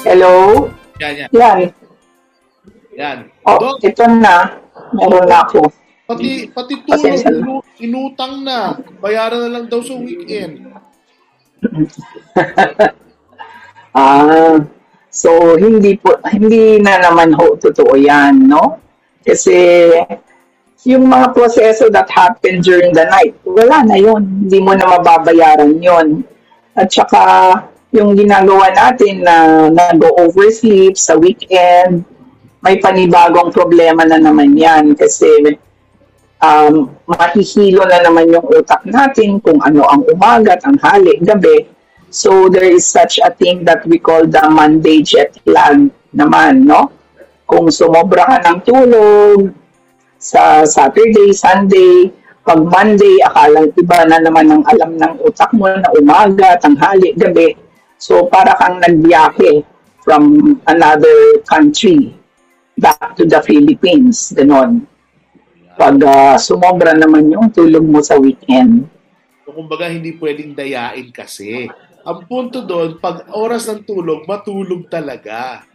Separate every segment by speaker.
Speaker 1: Hello?
Speaker 2: Yan, yan.
Speaker 1: Yan.
Speaker 2: Yan.
Speaker 1: Oh,
Speaker 2: Dok,
Speaker 1: ito na. Meron na ako.
Speaker 2: pati tulog,
Speaker 1: Pasensya na.
Speaker 2: inutang na. Bayaran na lang daw sa weekend.
Speaker 1: Ah, so hindi na naman ho totoo 'yan, no? Kasi yung mga proseso that happen during the night, wala na 'yon. Hindi mo na mababayaran 'yon. At saka yung ginagawa natin na nag-oversleep sa weekend, may panibagong problema na naman 'yan kasi mahihilo na naman yung utak natin kung ano ang umaga, tanghali, gabi. So there is such a thing that we call the Monday jet lag naman, no? Kung sumobra ka ng tulog sa Saturday, Sunday, pag Monday, akalang iba na naman ang alam ng utak mo na umaga, tanghali, gabi. So para kang nagbiyahe from another country back to the Philippines, ganon. Pag sumobra naman yung tulog mo sa weekend.
Speaker 2: So, kumbaga, hindi pwedeng dayain kasi. Ang punto doon, pag oras ng tulog, matulog talaga.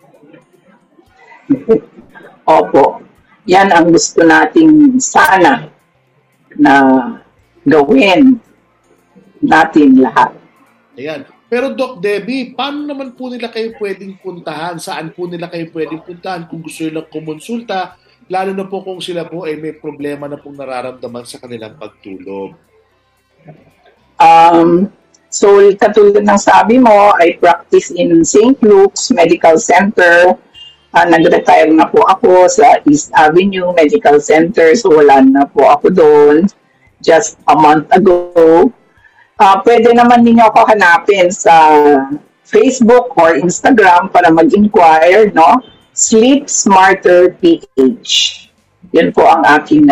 Speaker 1: Opo. Yan ang gusto nating sana na gawin natin lahat.
Speaker 2: Ayan. Pero Doc Debbie, paano naman po nila kayo pwedeng puntahan? Saan po nila kayo pwedeng puntahan kung gusto nila kumonsulta? Lalo na po kung sila po ay may problema na pong nararamdaman sa kanilang pagtulog.
Speaker 1: So, katulad ng sabi mo, I practice in St. Luke's Medical Center. Nag-retire na po ako sa East Avenue Medical Center. So, wala na po ako doon just a month ago. Pwede naman ninyo ako hanapin sa Facebook or Instagram para mag-inquire, no? Sleep Smarter PH. Yun po ang aking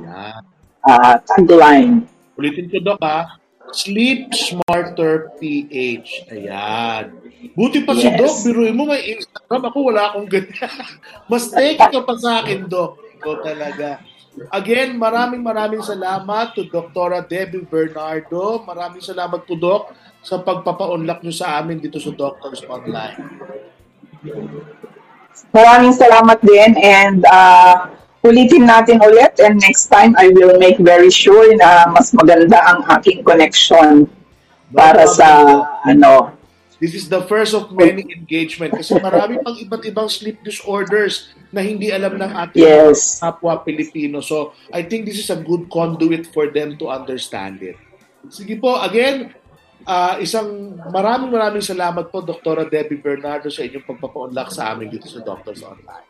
Speaker 1: tagline.
Speaker 2: Ulitin ko, Doc, ha? Sleep Smarter PH. Ayan. Buti pa si Doc, biruin mo may Instagram. Ako wala akong ganyan. Mas take ka pa sa akin, Doc. Ito talaga. Again, maraming salamat to Dr. Debbie Bernardo. Maraming salamat po, Doc, sa pagpapa-unlock nyo sa amin dito sa Doctors Online.
Speaker 1: Maraming salamat din and ulitin natin ulit and next time I will make very sure na mas maganda ang aking connection para sa
Speaker 2: This is the first of many engagement kasi marami pang iba't ibang sleep disorders na hindi alam ng ating kapwa Pilipino. So, I think this is a good conduit for them to understand it. Sige po, again, isang maraming salamat po, Dr. Debbie Bernardo, sa inyong pagpapa-unlock sa amin dito sa Doctors Online.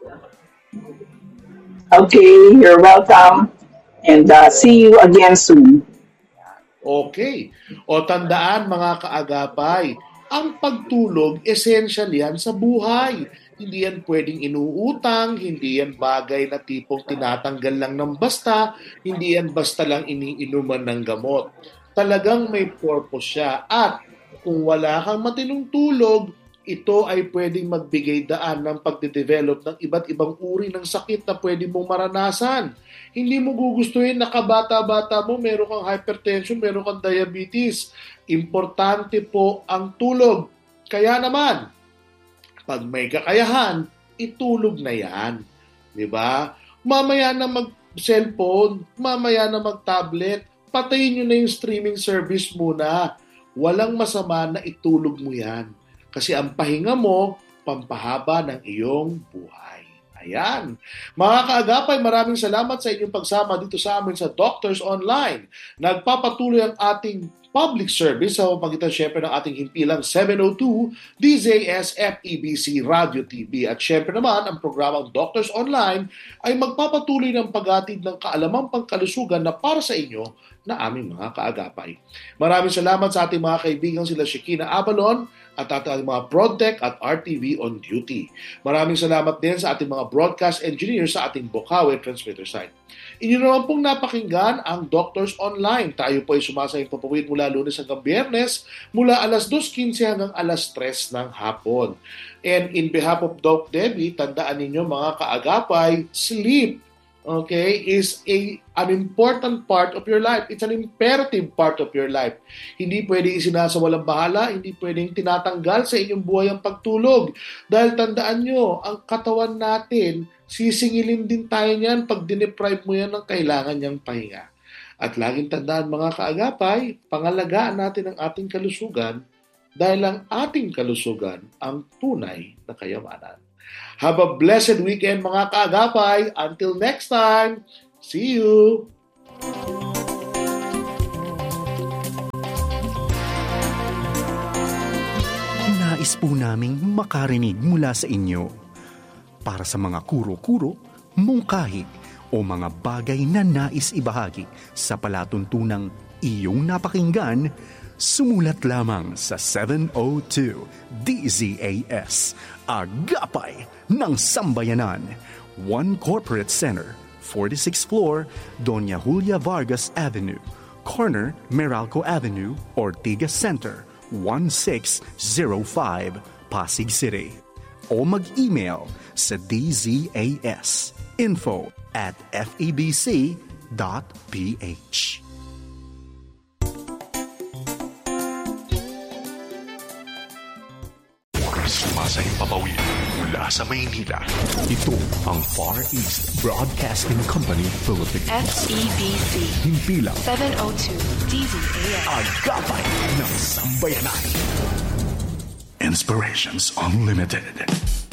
Speaker 1: Okay, you're welcome. And see you again soon.
Speaker 2: Okay. O tandaan mga kaagapay, ang pagtulog, essential yan sa buhay. Hindi yan pwedeng inuutang, hindi yan bagay na tipong tinatanggal lang ng basta, hindi yan basta lang iniinuman ng gamot. Talagang may purpose siya. At kung wala kang matinong tulog, ito ay pwedeng magbigay daan ng pagde-develop ng iba't ibang uri ng sakit na pwede mong maranasan. Hindi mo gugustuhin na kabata-bata mo, meron kang hypertension, meron kang diabetes. Importante po ang tulog. Kaya naman, pag may kakayahan, itulog na yan. Diba? Mamaya na mag-cellphone, mamaya na mag-tablet, patayin nyo na yung streaming service muna. Walang masama na itulog mo yan. Kasi ang pahinga mo, pampahaba ng iyong buhay. Ayan. Mga kaagapay, maraming salamat sa inyong pagsama dito sa amin sa Doctors Online. Nagpapatuloy ang ating public service sa pamagitan syempre ng ating himpilang 702 DZS FEBC Radio TV. At syempre naman, ang programang Doctors Online ay magpapatuloy ng paghatid ng kaalamang pangkalusugan na para sa inyo na aming mga kaagapay. Maraming salamat sa ating mga kaibigan sila Shekina Abalon at ating mga ProdTech at RTV on duty. Maraming salamat din sa ating mga broadcast engineers sa ating Bocaue transmitter site. Inyo naman pong napakinggan ang Doctors Online. Tayo po ay sumasayang papawid mula Lunes hanggang Biyernes, mula alas 2:15 hanggang alas 3 ng hapon. And in behalf of Doc Debbie, tandaan ninyo mga kaagapay, sleep okay, is an important part of your life. It's an imperative part of your life. Hindi pwedeng isinasawalang bahala, hindi pwedeng tinatanggal sa inyong buhay ang pagtulog. Dahil tandaan nyo, ang katawan natin, sisingilin din tayo niyan pag dineprive mo yan ng kailangan niyang pahinga. At laging tandaan mga kaagapay, pangalagaan natin ang ating kalusugan dahil ang ating kalusugan ang tunay na kayamanan. Have a blessed weekend mga kaagapay. Until next time, see you!
Speaker 3: Nais po naming makarinig mula sa inyo. Para sa mga kuro-kuro, mungkahi, o mga bagay na nais ibahagi sa palatuntunang iyong napakinggan, sumulat lamang sa 702 DZAS, Agapay ng Sambayanan, 1 Corporate Center, 46th floor, Doña Julia Vargas Avenue, corner Meralco Avenue, Ortigas Center, 1605, Pasig City. O mag-email sa dzas info@febc.ph.
Speaker 4: Sumasayang papawid mula sa Maynila. Ito ang Far East Broadcasting Company Philippines.
Speaker 5: FEBC.
Speaker 4: Himpilang
Speaker 5: 702 DZAS.
Speaker 4: Agapay ng Sambayanan. Inspirations Unlimited.